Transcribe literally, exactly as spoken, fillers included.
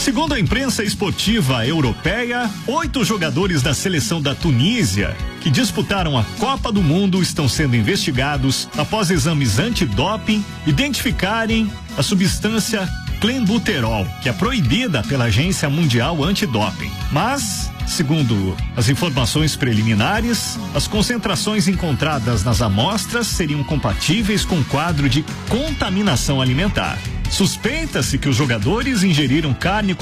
Segundo a imprensa esportiva europeia, oito jogadores da seleção da Tunísia que disputaram a Copa do Mundo estão sendo investigados após exames antidoping identificarem a substância clenbuterol, que é proibida pela Agência Mundial Antidoping. Mas, segundo as informações preliminares, as concentrações encontradas nas amostras seriam compatíveis com o quadro de contaminação alimentar. Suspeita-se que os jogadores ingeriram carne